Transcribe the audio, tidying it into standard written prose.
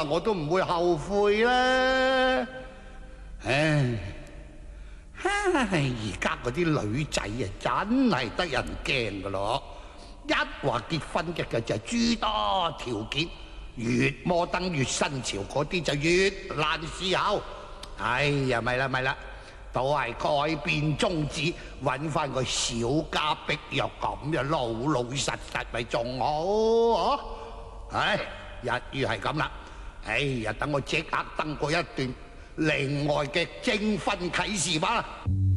啊，我都唔會後悔啦。唉，而家嗰啲女仔啊，真係得人驚噶咯！一話結婚嘅就係諸多條件，越摩登越新潮嗰啲就越難伺候。哎呀，咪啦咪啦，都係改變宗旨，揾翻個小家碧玉咁嘅老老實實咪仲好啊！唉，一於係咁啦。哎呀，等我即刻登過一段另外嘅徵婚啟事吧。